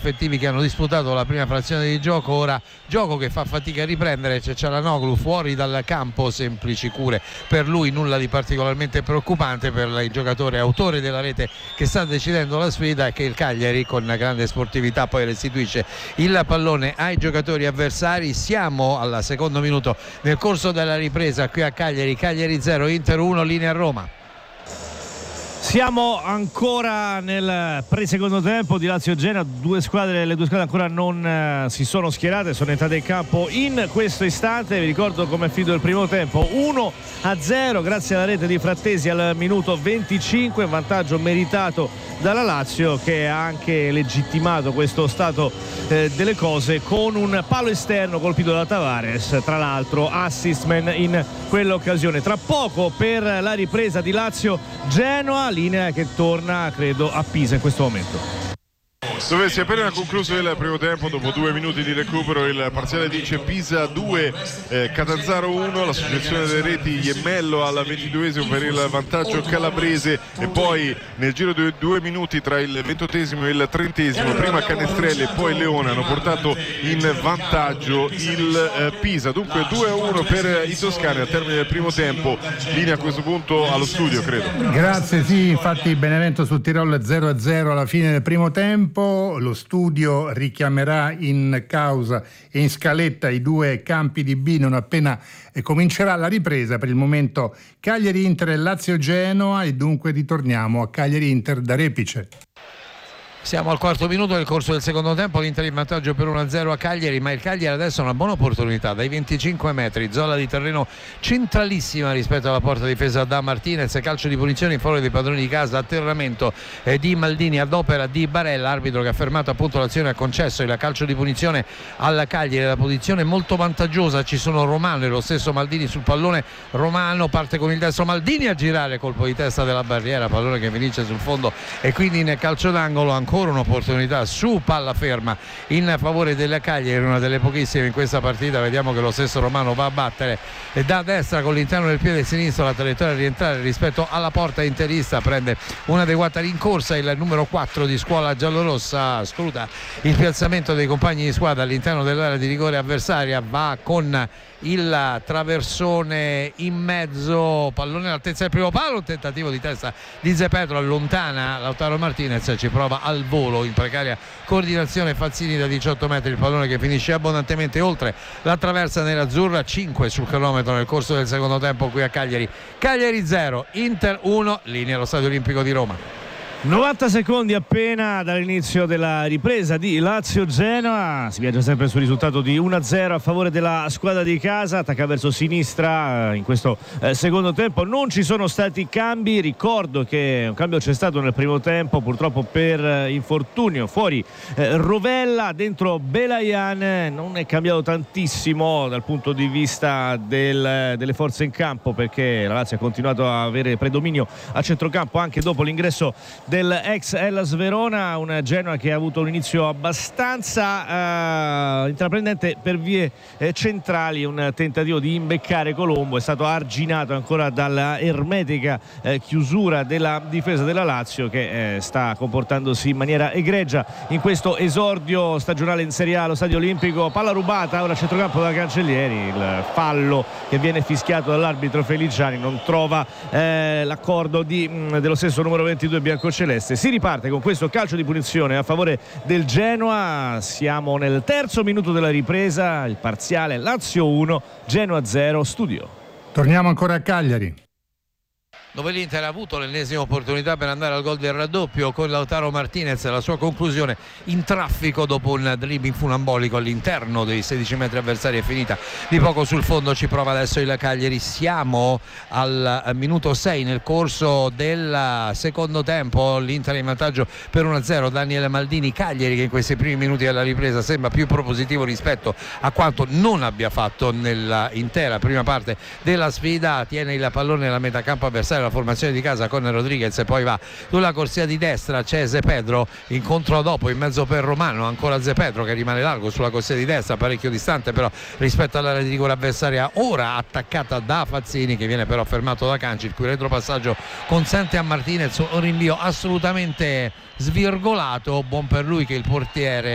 effettivi che hanno disputato la prima frazione di gioco. Ora gioco che fa fatica a riprendere, c'è Çalhanoğlu fuori dal campo, semplici cure per lui, nulla di particolarmente preoccupante per il giocatore autore della rete che sta decidendo la sfida, e che il Cagliari con grande sportività poi restituisce il pallone ai giocatori avversari. Siamo al secondo minuto nel corso della ripresa qui a Cagliari 0 Inter 1, linea Roma. Siamo ancora nel pre-secondo tempo di Lazio-Genoa, le due squadre ancora non si sono schierate, sono entrate in campo in questo istante. Vi ricordo come è finito il primo tempo: 1-0 grazie alla rete di Frattesi al minuto 25, vantaggio meritato dalla Lazio, che ha anche legittimato questo stato delle cose con un palo esterno colpito da Tavares, tra l'altro assist man in quell'occasione. Tra poco per la ripresa di Lazio-Genoa, linea che torna credo a Pisa in questo momento. Dove si è appena concluso il primo tempo, dopo 2 minuti di recupero il parziale dice Pisa 2, Catanzaro 1, l'associazione delle reti Iemmello al 22esimo per il vantaggio calabrese, e poi nel giro di 2 minuti tra il 28esimo e il 30esimo prima Canestrelli e poi Leone hanno portato in vantaggio il Pisa. Dunque 2-1 per i toscani al termine del primo tempo. Linea a questo punto allo studio, credo. Grazie, sì, infatti Benevento sul Tirol 0-0 alla fine del primo tempo. Lo studio richiamerà in causa e in scaletta i 2 campi di B non appena comincerà la ripresa. Per il momento Cagliari-Inter e Lazio-Genoa, e dunque ritorniamo a Cagliari-Inter da Repice. Siamo al quarto minuto del corso del secondo tempo, l'Inter in vantaggio per 1-0 a Cagliari, ma il Cagliari adesso ha una buona opportunità dai 25 metri, zona di terreno centralissima rispetto alla porta difesa da Martinez, calcio di punizione in favore dei padroni di casa, atterramento di Maldini ad opera di Barella, arbitro che ha fermato appunto l'azione, ha concesso il calcio di punizione al Cagliari. La posizione molto vantaggiosa, ci sono Romano e lo stesso Maldini sul pallone. Romano parte con il destro, Maldini a girare, colpo di testa della barriera, pallone che finisce sul fondo e quindi in calcio d'angolo. Ancora un'opportunità su palla ferma in favore della Cagliari, una delle pochissime in questa partita. Vediamo che lo stesso Romano va a battere da destra con l'interno del piede sinistro, la traiettoria a rientrare rispetto alla porta interista, prende un'adeguata rincorsa il numero 4 di scuola giallorossa, sfrutta il piazzamento dei compagni di squadra all'interno dell'area di rigore avversaria, va con il traversone in mezzo, pallone all'altezza del primo palo, un tentativo di testa di Zepetro, allontana Lautaro Martinez, ci prova al volo in precaria coordinazione Fazzini da 18 metri, il pallone che finisce abbondantemente oltre la traversa nerazzurra. 5 sul cronometro nel corso del secondo tempo qui a Cagliari. Cagliari 0 Inter 1, linea allo Stadio Olimpico di Roma. 90 secondi appena dall'inizio della ripresa di Lazio-Genoa, si viaggia sempre sul risultato di 1-0 a favore della squadra di casa. Attacca verso sinistra in questo secondo tempo, non ci sono stati cambi, ricordo che un cambio c'è stato nel primo tempo purtroppo per infortunio, fuori Rovella, dentro Belayan. Non è cambiato tantissimo dal punto di vista delle forze in campo, perché la Lazio ha continuato a avere predominio a centrocampo anche dopo l'ingresso del ex Hellas Verona, un Genoa che ha avuto un inizio abbastanza intraprendente per vie centrali, un tentativo di imbeccare Colombo è stato arginato ancora dalla ermetica chiusura della difesa della Lazio, che sta comportandosi in maniera egregia in questo esordio stagionale in Serie A allo Stadio Olimpico. Palla rubata ora a centrocampo da Cancellieri, il fallo che viene fischiato dall'arbitro Feliciani non trova l'accordo dello stesso numero 22 biancoceleste. Si riparte con questo calcio di punizione a favore del Genoa. Siamo nel terzo minuto della ripresa, il parziale Lazio 1 Genoa 0 studio. Torniamo ancora a Cagliari, dove l'Inter ha avuto l'ennesima opportunità per andare al gol del raddoppio con Lautaro Martinez, la sua conclusione in traffico dopo un dribbling funambolico all'interno dei 16 metri avversari è finita di poco sul fondo. Ci prova adesso il Cagliari. Siamo al minuto 6 nel corso del secondo tempo, l'Inter in vantaggio per 1-0. Daniele Maldini, Cagliari che in questi primi minuti della ripresa sembra più propositivo rispetto a quanto non abbia fatto nell'intera prima parte della sfida, tiene il pallone nella metacampo avversario, la formazione di casa con Rodriguez, e poi va sulla corsia di destra, c'è Zepedro, incontro dopo in mezzo per Romano, ancora Zepedro che rimane largo sulla corsia di destra, parecchio distante però rispetto all'area di rigore avversaria, ora attaccata da Fazzini che viene però fermato da Canci, il cui retropassaggio consente a Martinez un rinvio assolutamente svirgolato. Buon per lui che il portiere